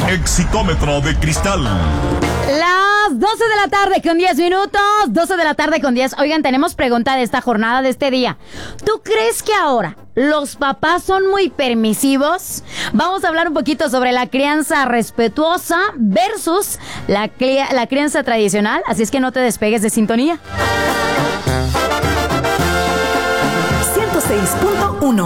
Exitómetro de cristal. Las 12 de la tarde con 10 minutos. 12 de la tarde con 10. Oigan, tenemos pregunta de esta jornada, de este día. ¿Tú crees que ahora los papás son muy permisivos? Vamos a hablar un poquito sobre la crianza respetuosa versus la crianza tradicional. Así es que no te despegues de sintonía. 106.1